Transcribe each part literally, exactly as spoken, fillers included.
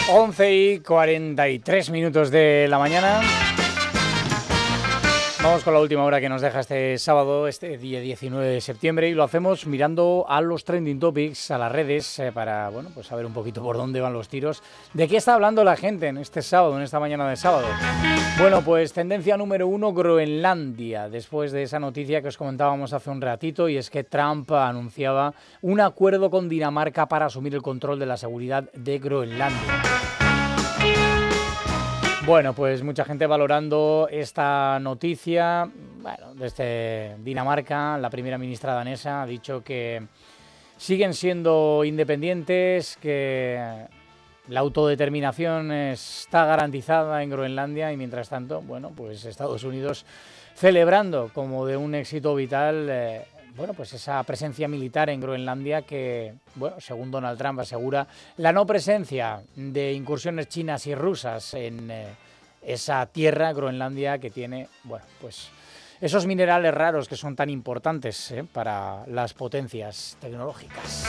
once y cuarenta y tres minutos de la mañana. Vamos con la última hora que nos deja este sábado, este día diecinueve de septiembre, y lo hacemos mirando a los trending topics, a las redes, eh, para bueno, pues saber un poquito por dónde van los tiros, de qué está hablando la gente en este sábado, en esta mañana de sábado. Bueno, pues tendencia número uno, Groenlandia, después de esa noticia que os comentábamos hace un ratito, y es que Trump anunciaba un acuerdo con Dinamarca para asumir el control de la seguridad de Groenlandia. Bueno, pues mucha gente valorando esta noticia. Bueno, desde Dinamarca, la primera ministra danesa ha dicho que siguen siendo independientes, que la autodeterminación está garantizada en Groenlandia, y mientras tanto, bueno, pues Estados Unidos celebrando como de un éxito vital, eh, bueno, pues esa presencia militar en Groenlandia que, bueno, según Donald Trump asegura, la no presencia de incursiones chinas y rusas en eh, esa tierra, Groenlandia, que tiene, bueno, pues esos minerales raros que son tan importantes eh, para las potencias tecnológicas.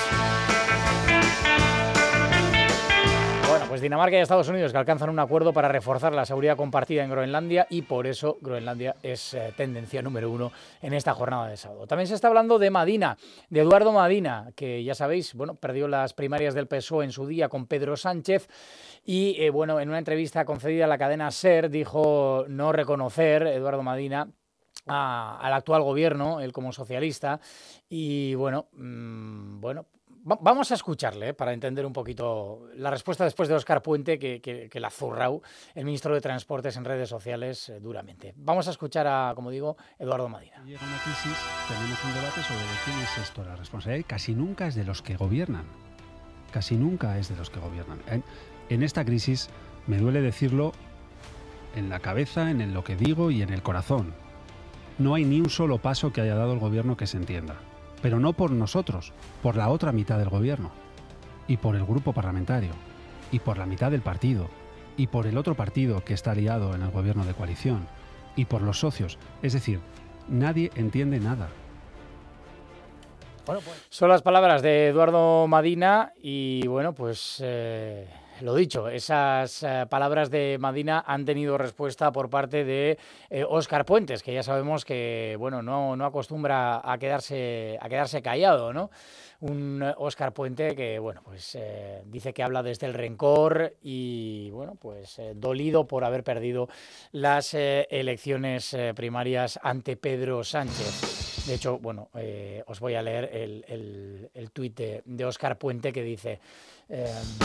Bueno, pues Dinamarca y Estados Unidos que alcanzan un acuerdo para reforzar la seguridad compartida en Groenlandia, y por eso Groenlandia es eh, tendencia número uno en esta jornada de sábado. También se está hablando de Madina, de Eduardo Madina, que ya sabéis, bueno, perdió las primarias del P S O E en su día con Pedro Sánchez, y eh, bueno, en una entrevista concedida a la cadena SER dijo no reconocer Eduardo Madina a, al actual gobierno, él como socialista, y bueno, mmm, bueno. Vamos a escucharle, ¿eh? Para entender un poquito la respuesta después de Óscar Puente, que, que, que la ha zurrao el ministro de Transportes en redes sociales eh, duramente. Vamos a escuchar a, como digo, Eduardo Madina. Llega una crisis, tenemos un debate sobre de quién es esto. La responsabilidad casi nunca es de los que gobiernan. Casi nunca es de los que gobiernan. En, en esta crisis, me duele decirlo, en la cabeza, en lo que digo y en el corazón. No hay ni un solo paso que haya dado el gobierno que se entienda. Pero no por nosotros, por la otra mitad del gobierno, y por el grupo parlamentario, y por la mitad del partido, y por el otro partido que está aliado en el gobierno de coalición, y por los socios. Es decir, nadie entiende nada. Bueno, pues son las palabras de Eduardo Madina, y bueno, pues eh, lo dicho, esas eh, palabras de Madina han tenido respuesta por parte de eh, Óscar Puentes, que ya sabemos que bueno, no, no acostumbra a quedarse, a quedarse callado, ¿no? Un Óscar Puente que bueno, pues eh, dice que habla desde el rencor y bueno, pues eh, dolido por haber perdido las eh, elecciones eh, primarias ante Pedro Sánchez. De hecho, bueno, eh, os voy a leer el, el, el tuit de, de Óscar Puente, que dice... Eh,